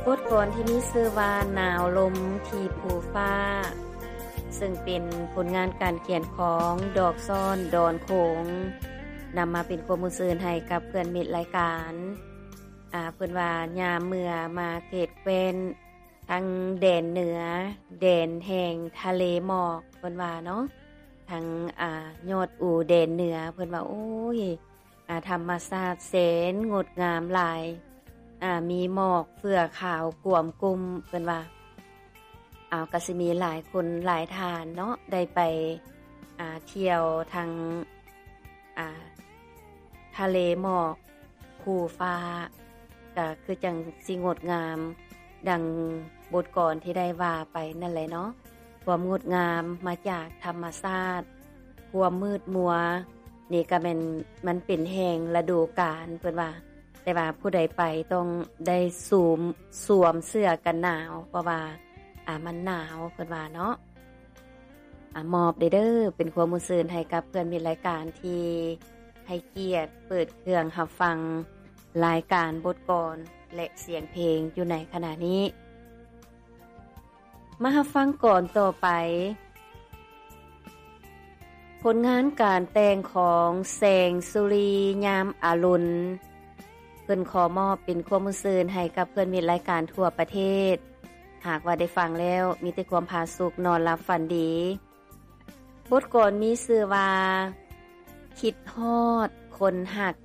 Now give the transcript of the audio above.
บทกลอนที่มีชื่อว่าหนาวลมที่ภูฟ้าซึ่งเป็นผลงานการเขียนของดอกซ่อนดอนโขงนำมาเป็นข้อมูลสื่อให้กับเพื่อนมิตรรายการเพิ่นว่ายามเมื่อมาเขตแคว้นทั้งแดนเหนือแดนแห่งทะเลหมอกเพิ่นว่าเนาะทั้งยอดอู่แดนเหนือเพิ่นว่าโอ้ยธรรมชาติแสนงดงามหลายมีหมอกเฟื่อขาวกลุ่มกุมเพิ่นว่าก็สิมีหลายคนหลายท่านเนาะได้ไปเที่ยวทางทะเลหมอกภูฟ้าก็คือจังสิงดงามดังบทกลอนที่ได้ว่าไปนั่นแหละเนาะความงดงามมาจากธรรมชาติความมืดมัวนี่ก็แม่นมันเป็นแห่งฤดูกาลเพิ่นว่าแต่ว่าผู้ใดไปต้องได้สวมเสื้อกันหนาวเพราะว่ามันหนาวเพิ่นว่าเนาะมอบเด้อเป็นความรู้สึกให้กับเพื่อนมิตรรายการที่ให้เกียรติเปิดเครื่องรับฟังรายการบทกลอนและเสียงเพลงอยู่ในขณะนี้มารับฟังก่อนต่อไปผลงานการแต่งของแสงสุรียามอรุณเพิ่นขอมอบเป็นความรู้สึกให้กับเพื่อนมิตรรายการทั่วประเทศหากว่าได้ฟังแล้วมีแต่ความผาสุกนอนหลับฝันดีบทกลอนมีชื่อว่าคิดฮอดคนหัก